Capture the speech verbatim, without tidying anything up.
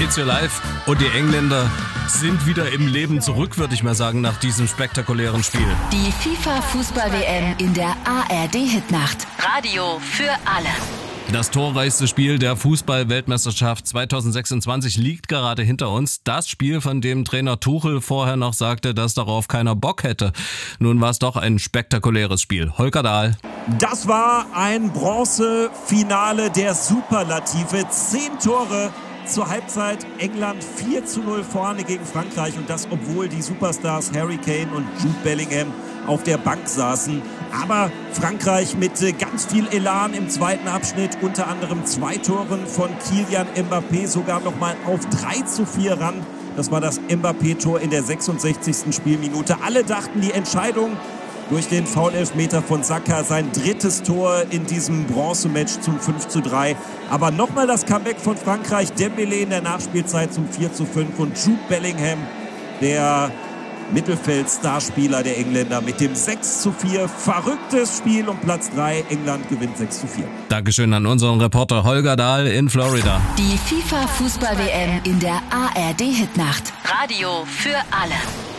It's Your Life und die Engländer sind wieder im Leben zurück, würde ich mal sagen, nach diesem spektakulären Spiel. Die FIFA-Fußball-W M in der A R D-Hitnacht. Radio für alle. Das torreichste Spiel der Fußball-Weltmeisterschaft zweitausendsechsundzwanzig liegt gerade hinter uns. Das Spiel, von dem Trainer Tuchel vorher noch sagte, dass darauf keiner Bock hätte. Nun war es doch ein spektakuläres Spiel. Holger Dahl. Das war ein Bronzefinale der Superlative. Zehn Tore zur Halbzeit. England vier zu null vorne gegen Frankreich. Und das, obwohl die Superstars Harry Kane und Jude Bellingham auf der Bank saßen. Aber Frankreich mit ganz viel Elan im zweiten Abschnitt, unter anderem zwei Toren von Kylian Mbappé, sogar nochmal auf drei zu vier ran. Das war das Mbappé-Tor in der sechsundsechzigsten Spielminute. Alle dachten, die Entscheidung durch den Foul-Elfmeter von Saka, sein drittes Tor in diesem Bronzematch zum fünf zu drei. Aber nochmal das Comeback von Frankreich, Dembélé in der Nachspielzeit zum vier zu fünf und Jude Bellingham, der Mittelfeld-Starspieler der Engländer, mit dem sechs zu vier. Verrücktes Spiel um Platz drei. England gewinnt sechs zu vier. Dankeschön an unseren Reporter Holger Dahl in Florida. Die FIFA-Fußball-W M in der A R D-Hitnacht. Radio für alle.